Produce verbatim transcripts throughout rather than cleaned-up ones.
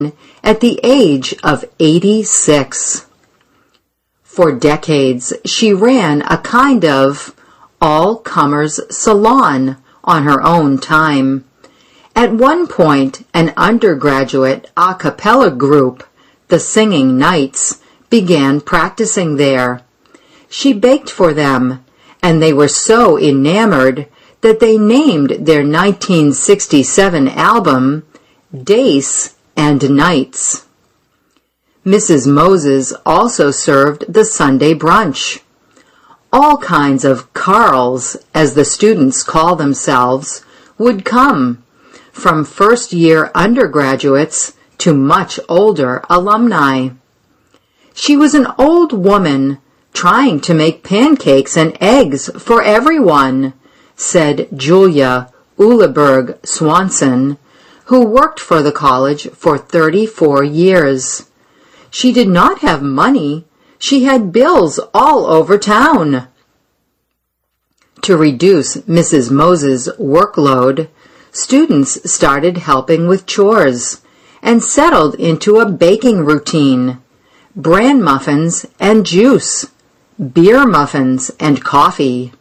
at the age of eighty-six. For decades, she ran a kind of all-comers salon on her own time. At one point, an undergraduate a cappella group, the Singing Knights, began practicing there. She baked for them, and they were so enamored that they named their nineteen sixty-seven album Dace and Knights. Missus Moses also served the Sunday brunch. All kinds of Carls, as the students call themselves, would come, from first-year undergraduates to much older alumni. She was an old woman trying to make pancakes and eggs for everyone, said Julia Uleberg Swanson, who worked for the college for thirty-four years. She did not have money. She had bills all over town. To reduce Missus Moses' workload, students started helping with chores and settled into a baking routine, bran muffins and juice, beer muffins and coffee.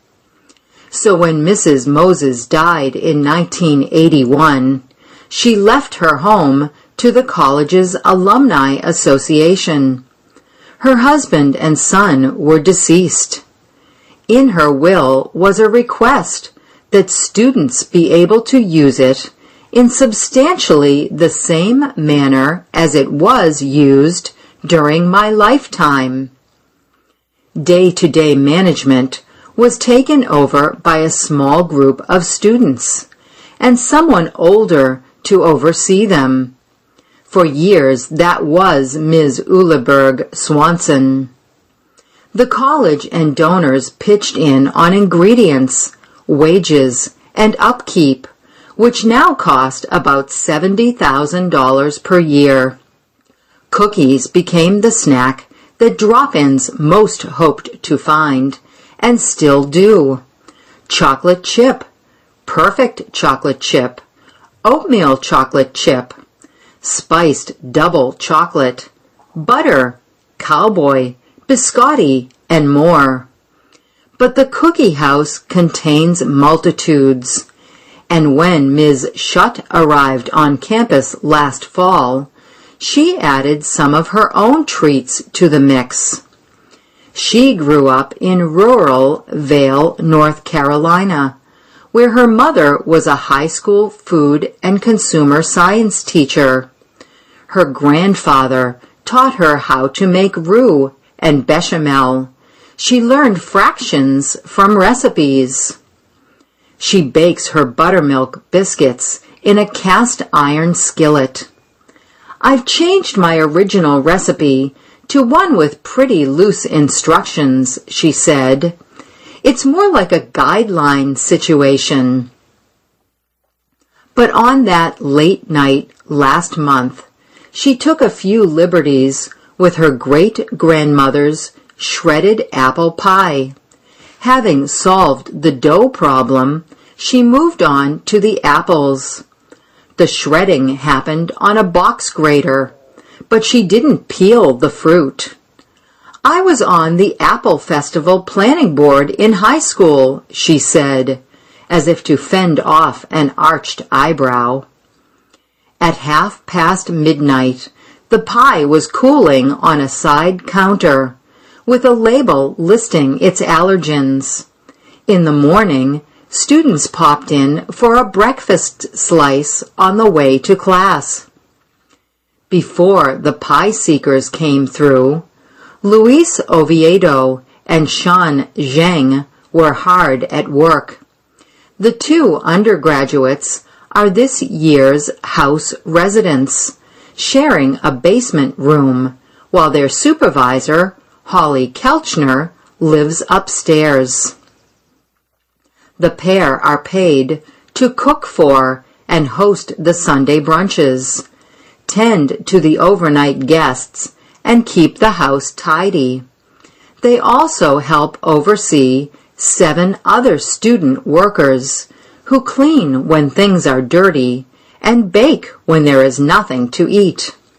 So when Missus Moses died in nineteen eighty-one, she left her home to the college's Alumni Association. Her husband and son were deceased. In her will was a request that students be able to use it in substantially the same manner as it was used during my lifetime. Day-to-day management was taken over by a small group of students and someone older to oversee them. For years, that was Miz Uleberg Swanson. The college and donors pitched in on ingredients, wages, and upkeep, which now cost about seventy thousand dollars per year. Cookies became the snack that drop-ins most hoped to find, and still do. Chocolate chip, perfect chocolate chip, oatmeal chocolate chip, spiced double chocolate, butter, cowboy, biscotti, and more. But the cookie house contains multitudes, and when Miz Shutt arrived on campus last fall, she added some of her own treats to the mix. She grew up in rural Vail, North Carolina, where her mother was a high school food and consumer science teacher. Her grandfather taught her how to make roux and bechamel. She learned fractions from recipes. She bakes her buttermilk biscuits in a cast iron skillet. I've changed my original recipe to one with pretty loose instructions, she said. It's more like a guideline situation. But on that late night last month, she took a few liberties with her great-grandmother's shredded apple pie. Having solved the dough problem, she moved on to the apples. The shredding happened on a box grater, but she didn't peel the fruit. I was on the Apple Festival planning board in high school, she said, as if to fend off an arched eyebrow. At half past midnight, the pie was cooling on a side counter, with a label listing its allergens. In the morning, students popped in for a breakfast slice on the way to class. Before the pie seekers came through, Luis Oviedo and Sean Zheng were hard at work. The two undergraduates are this year's house residents, sharing a basement room, while their supervisor, Holly Kelchner, lives upstairs. The pair are paid to cook for and host the Sunday brunches, tend to the overnight guests, and keep the house tidy. They also help oversee seven other student workers who clean when things are dirty and bake when there is nothing to eat.